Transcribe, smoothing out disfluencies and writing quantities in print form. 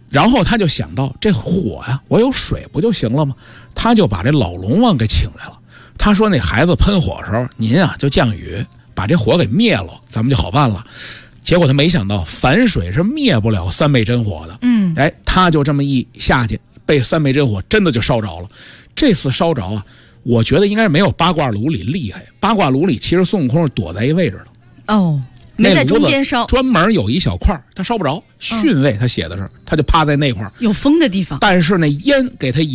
然后他就想到这火呀，我有水不就行了吗？他就把这老龙王给请来了。他说那孩子喷火的时候，您啊就降雨，把这火给灭了，咱们就好办了。结果他没想到反水是灭不了三昧真火的。他就这么一下去，被三昧真火真的就烧着了。这次烧着啊，我觉得应该没有八卦炉里厉害。八卦炉里其实孙悟空是躲在一位置的。 没在中间烧， 专门有一小块他烧不着。巽位他写的是，他就趴在那块有风的地方。 但是那烟给他